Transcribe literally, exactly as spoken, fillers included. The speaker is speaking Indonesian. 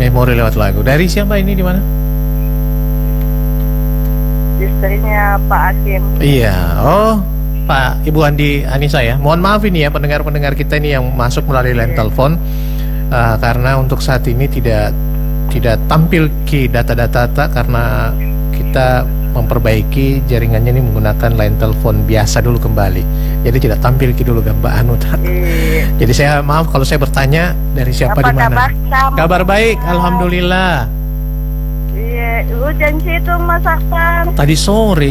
Memori lewat lagu. Dari siapa ini, di mana? Istrinya Pak Hakim. Iya. Oh, Pak Ibu Andi Anissa ya. Mohon maaf ini ya pendengar-pendengar kita ini yang masuk melalui line telepon, uh, karena untuk saat ini tidak tidak tampil ke data-data karena kita memperbaiki jaringannya ini menggunakan line telepon biasa dulu kembali. Jadi tidak tampil ke dulu gambar anu. Iya. Jadi saya maaf kalau saya bertanya dari siapa Apa di mana. kabar kamu? Kabar baik, alhamdulillah. Iya, hujan situ Mas Aksan. Tadi sore